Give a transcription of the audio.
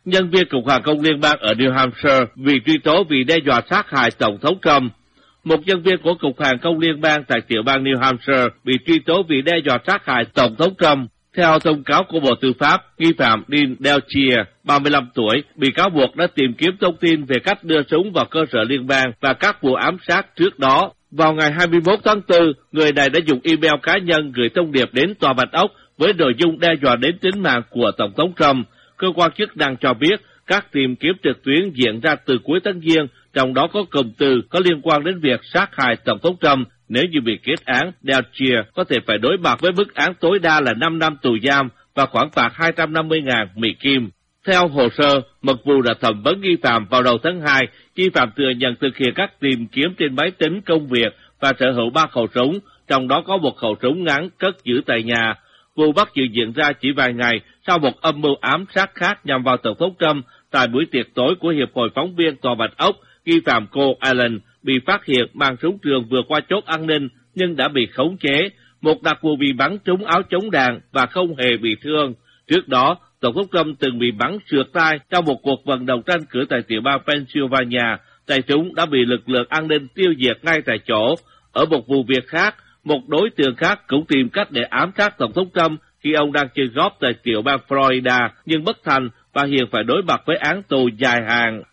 nhân viên Cục Hàng không Liên bang ở New Hampshire bị truy tố vì đe dọa sát hại Tổng thống Trump. Một nhân viên của Cục Hàng không Liên bang tại tiểu bang New Hampshire bị truy tố vì đe dọa sát hại Tổng thống Trump. Theo thông cáo của Bộ Tư pháp, nghi phạm Dean Delchier, 35 tuổi, bị cáo buộc đã tìm kiếm thông tin về cách đưa súng vào cơ sở liên bang và các vụ ám sát trước đó. Vào ngày 21 tháng 4, người này đã dùng email cá nhân gửi thông điệp đến Tòa Bạch Ốc với nội dung đe dọa đến tính mạng của Tổng thống Trump. Cơ quan chức năng cho biết các tìm kiếm trực tuyến diễn ra từ cuối tháng Giêng, trong đó có cụm từ có liên quan đến việc sát hại Tổng thống Trump. Nếu như bị kết án, Delchier có thể phải đối mặt với mức án tối đa là 5 năm tù giam và khoản phạt 250.000 Mỹ Kim. Theo hồ sơ, mật vụ đã thẩm vấn nghi phạm vào đầu tháng 2. Nghi phạm thừa nhận thực hiện các tìm kiếm trên máy tính công việc và sở hữu 3 khẩu súng, trong đó có một khẩu súng ngắn cất giữ tại nhà. Vụ bắt giữ diễn ra chỉ vài ngày sau một âm mưu ám sát khác nhằm vào Tổng thống Trump tại buổi tiệc tối của Hiệp hội Phóng viên Tòa Bạch Ốc. Nghi phạm Cole Allen bị phát hiện mang súng trường vừa qua chốt an ninh nhưng đã bị khống chế. Một đặc vụ bị bắn trúng áo chống đạn và không hề bị thương. Trước đó, Tổng thống Trump từng bị bắn trượt tay trong một cuộc vận động tranh cử tại tiểu bang Pennsylvania. Tay súng đã bị lực lượng an ninh tiêu diệt ngay tại chỗ. Ở một vụ việc khác, một đối tượng khác cũng tìm cách để ám sát Tổng thống Trump khi ông đang chơi golf tại tiểu bang Florida nhưng bất thành và hiện phải đối mặt với án tù dài hạn.